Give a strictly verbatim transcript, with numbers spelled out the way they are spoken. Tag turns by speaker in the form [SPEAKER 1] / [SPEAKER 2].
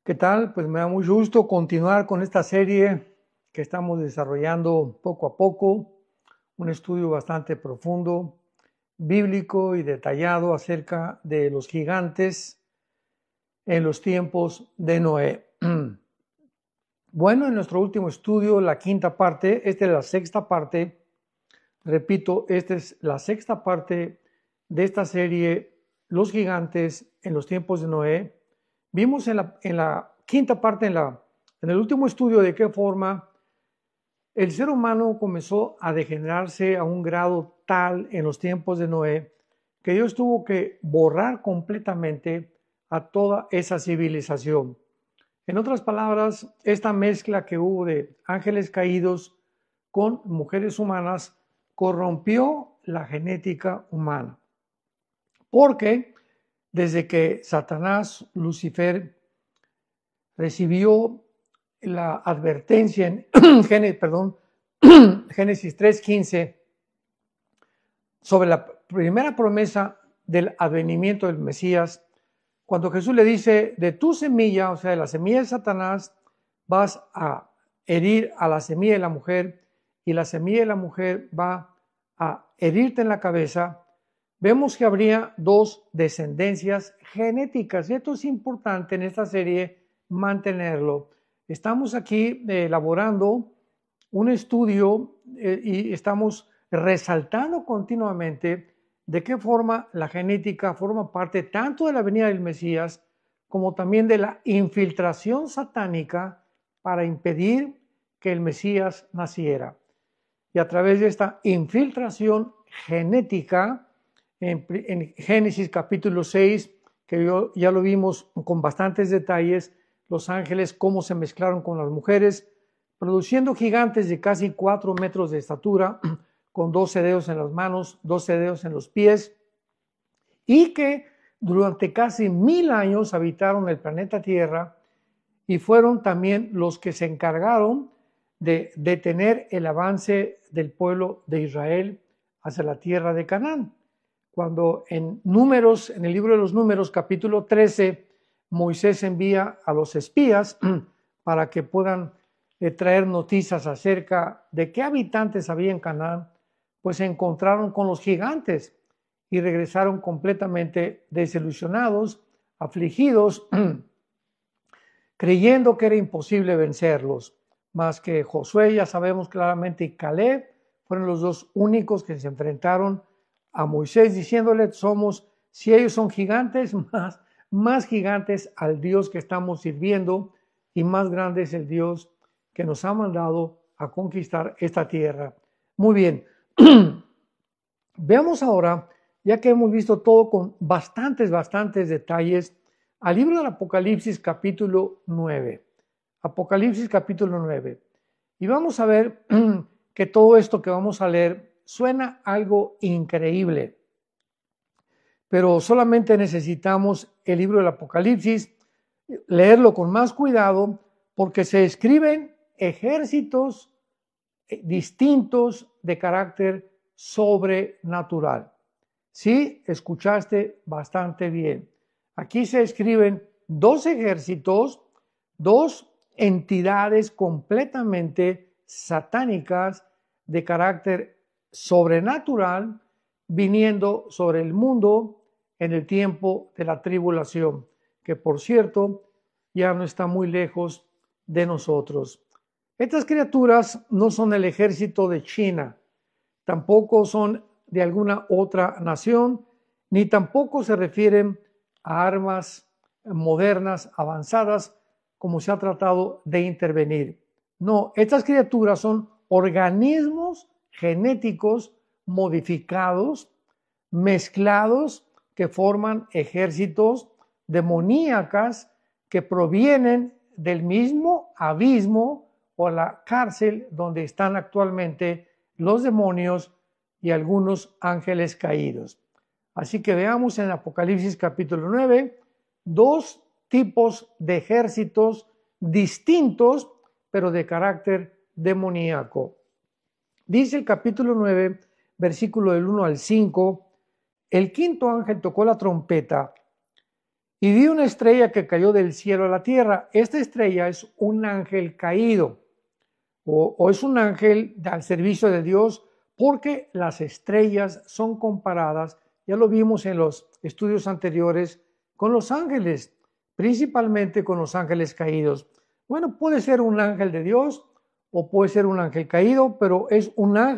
[SPEAKER 1] ¿Qué tal? Pues me da mucho gusto continuar con esta serie que estamos desarrollando poco a poco, un estudio bastante profundo, bíblico y detallado acerca de los gigantes en los tiempos de Noé. Bueno, en nuestro último estudio, la quinta parte, esta es la sexta parte, repito, esta es la sexta parte de esta serie, Los gigantes en los tiempos de Noé. Vimos en la, en la quinta parte, en, la, en el último estudio, de qué forma el ser humano comenzó a degenerarse a un grado tal en los tiempos de Noé que Dios tuvo que borrar completamente a toda esa civilización. En otras palabras, esta mezcla que hubo de ángeles caídos con mujeres humanas corrompió la genética humana. Porque desde que Satanás, Lucifer, recibió la advertencia en Génesis, perdón, Génesis tres quince sobre la primera promesa del advenimiento del Mesías, cuando Jesús le dice, de tu semilla, o sea, de la semilla de Satanás, vas a herir a la semilla de la mujer y la semilla de la mujer va a herirte en la cabeza. Vemos que habría dos descendencias genéticas y esto es importante en esta serie mantenerlo. Estamos aquí eh, elaborando un estudio eh, y estamos resaltando continuamente de qué forma la genética forma parte tanto de la venida del Mesías como también de la infiltración satánica para impedir que el Mesías naciera. Y a través de esta infiltración genética, en, en Génesis capítulo seis, que yo, ya lo vimos con bastantes detalles, los ángeles cómo se mezclaron con las mujeres, produciendo gigantes de casi cuatro metros de estatura, con doce dedos en las manos, doce dedos en los pies, y que durante casi mil años habitaron el planeta Tierra y fueron también los que se encargaron de detener el avance del pueblo de Israel hacia la tierra de Canaán. Cuando en Números, en el libro de los Números, capítulo trece, Moisés envía a los espías para que puedan eh, traer noticias acerca de qué habitantes había en Canaán, pues se encontraron con los gigantes y regresaron completamente desilusionados, afligidos, creyendo que era imposible vencerlos. Más que Josué, ya sabemos claramente, y Caleb fueron los dos únicos que se enfrentaron a Moisés, diciéndole, somos, si ellos son gigantes, más, más gigantes al Dios que estamos sirviendo, y más grande es el Dios que nos ha mandado a conquistar esta tierra. Muy bien, veamos ahora, ya que hemos visto todo con bastantes, bastantes detalles, al libro del Apocalipsis capítulo nueve. Apocalipsis capítulo nueve. Y vamos a ver que todo esto que vamos a leer suena algo increíble. Pero solamente necesitamos el libro del Apocalipsis, leerlo con más cuidado, porque se escriben ejércitos distintos de carácter sobrenatural. Sí, escuchaste bastante bien. Aquí se escriben dos ejércitos, dos entidades completamente satánicas de carácter sobrenatural viniendo sobre el mundo en el tiempo de la tribulación, que por cierto ya no está muy lejos de nosotros. Estas criaturas no son el ejército de China, tampoco son de alguna otra nación, ni tampoco se refieren a armas modernas, avanzadas, como se ha tratado de intervenir. No, estas criaturas son organismos genéticos modificados, mezclados, que forman ejércitos demoníacas que provienen del mismo abismo o la cárcel donde están actualmente los demonios y algunos ángeles caídos. Así que veamos en Apocalipsis capítulo nueve dos tipos de ejércitos distintos, pero de carácter demoníaco. Dice el capítulo nueve, versículo del uno al cinco, el quinto ángel tocó la trompeta Y vi una estrella que cayó del cielo a la tierra. Esta estrella es un ángel caído, o, o es un ángel al servicio de Dios, porque las estrellas son comparadas, ya lo vimos en los estudios anteriores, con los ángeles, principalmente con los ángeles caídos. Bueno, puede ser un ángel de Dios o puede ser un ángel caído, pero es un ángel